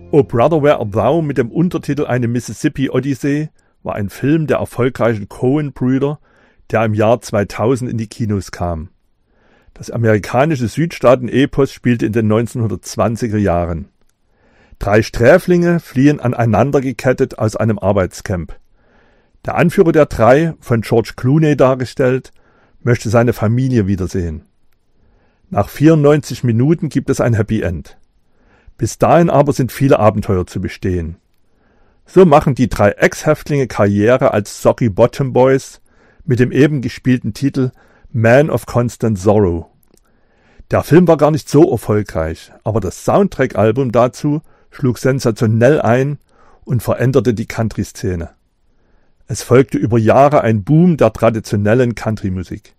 O Brother Where Art Thou mit dem Untertitel Eine Mississippi Odyssee war ein Film der erfolgreichen Coen-Brüder, der im Jahr 2000 in die Kinos kam. Das amerikanische Südstaaten-Epos spielte in den 1920er Jahren. 3 Sträflinge fliehen aneinander gekettet aus einem Arbeitscamp. Der Anführer der 3, von George Clooney dargestellt, möchte seine Familie wiedersehen. Nach 94 Minuten gibt es ein Happy End. Bis dahin aber sind viele Abenteuer zu bestehen. So machen die 3 Ex-Häftlinge Karriere als Soggy Bottom Boys mit dem eben gespielten Titel Man of Constant Sorrow. Der Film war gar nicht so erfolgreich, aber das Soundtrack-Album dazu schlug sensationell ein und veränderte die Country-Szene. Es folgte über Jahre ein Boom der traditionellen Country-Musik.